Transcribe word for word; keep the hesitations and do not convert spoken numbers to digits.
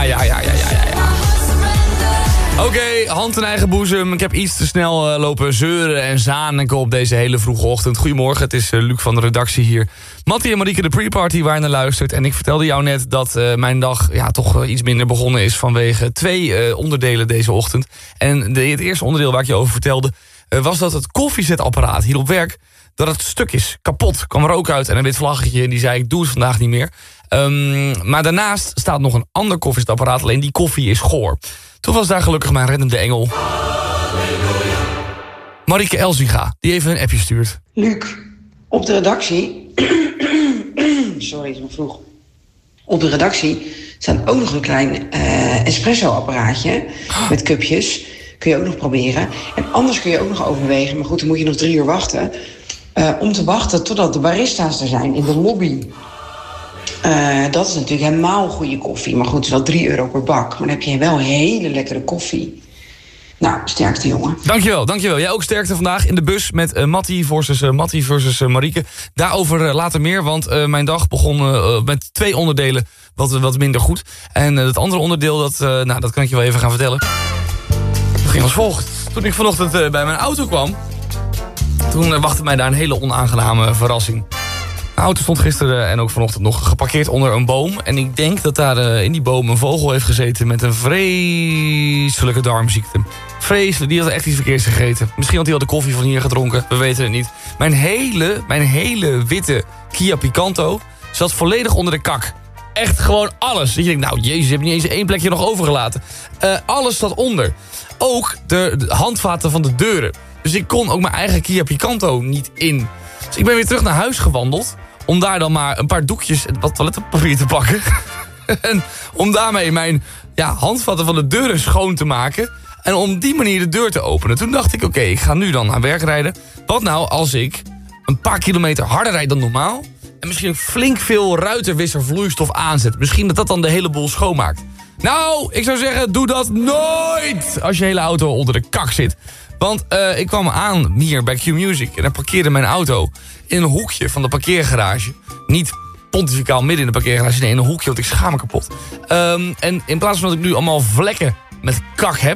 ja, ja, ja, ja, ja. Oké, okay, hand in eigen boezem. Ik heb iets te snel uh, lopen zeuren en zanen op deze hele vroege ochtend. Goedemorgen, het is uh, Luc van de redactie hier. Mattie en Marieke, de pre-party waar je naar luistert. En ik vertelde jou net dat uh, mijn dag ja, toch uh, iets minder begonnen is... vanwege twee uh, onderdelen deze ochtend. En de, het eerste onderdeel waar ik je over vertelde... Uh, was dat het koffiezetapparaat hier op werk... dat het stuk is, kapot. Kwam rook uit en een wit vlaggetje. En die zei, ik doe het vandaag niet meer. Um, maar daarnaast staat nog een ander koffiezetapparaat. Alleen die koffie is goor. Toen was daar gelukkig mijn reddende engel. Halleluja. Marieke Elzinga, die even een appje stuurt. Luc, op de redactie... Sorry, het is nog vroeg. Op de redactie staat ook nog een klein uh, espresso-apparaatje... Oh. met cupjes. Kun je ook nog proberen. En anders kun je ook nog overwegen... maar goed, dan moet je nog drie uur wachten... Uh, om te wachten totdat de barista's er zijn in de lobby. Uh, dat is natuurlijk helemaal goede koffie. Maar goed, het is wel drie euro per bak. Maar dan heb je wel hele lekkere koffie. Nou, sterkte, jongen. Dankjewel, dankjewel. Jij ook sterkte vandaag in de bus met uh, Mattie versus, uh, Mattie versus uh, Marieke. Daarover uh, later meer, want uh, mijn dag begon uh, met twee onderdelen wat, wat minder goed. En uh, het andere onderdeel, dat, uh, nou, dat kan ik je wel even gaan vertellen. Dat ging als volgt. Toen ik vanochtend uh, bij mijn auto kwam... Toen uh, wachtte mij daar een hele onaangename verrassing. De auto stond gisteren en ook vanochtend nog geparkeerd onder een boom. En ik denk dat daar uh, in die boom een vogel heeft gezeten... met een vreselijke darmziekte. Vreselijk, die had echt iets verkeerds gegeten. Misschien had hij al de koffie van hier gedronken, we weten het niet. Mijn hele, mijn hele witte Kia Picanto zat volledig onder de kak. Echt gewoon alles. Dat je denkt, nou jezus, je hebt niet eens één plekje nog overgelaten. Uh, alles zat onder. Ook de, de handvaten van de deuren. Dus ik kon ook mijn eigen Kia Picanto niet in. Dus ik ben weer terug naar huis gewandeld... om daar dan maar een paar doekjes en wat toiletpapier te pakken. En om daarmee mijn ja, handvatten van de deuren schoon te maken... en om die manier de deur te openen. Toen dacht ik, oké, okay, ik ga nu dan naar werk rijden. Wat nou als ik een paar kilometer harder rijd dan normaal... en misschien flink veel ruitenwisservloeistof aanzet. Misschien dat dat dan de hele boel schoonmaakt. Nou, ik zou zeggen, doe dat nooit... als je hele auto onder de kak zit... Want uh, ik kwam aan hier bij Q-Music... en dan parkeerde mijn auto in een hoekje van de parkeergarage. Niet pontificaal midden in de parkeergarage... nee, in een hoekje, want ik schaam me kapot. Um, en in plaats van dat ik nu allemaal vlekken met kak heb...